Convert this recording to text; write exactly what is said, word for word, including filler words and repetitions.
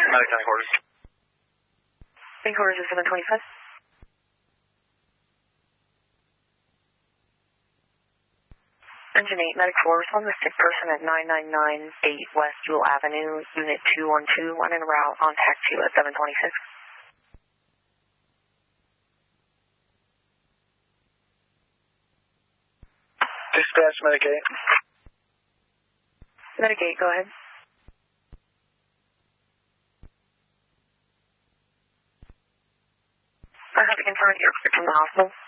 Medic nine quarters. Nine quarters is seven twenty-five. Engine eight, Medic four, respond to a sick person at nine nine nine eight West Jewel Avenue, Unit two one two, one en route on taxi at seven twenty-six. Dispatch, Medic eight. Medic eight, go ahead. I have to confirm you're from the hospital.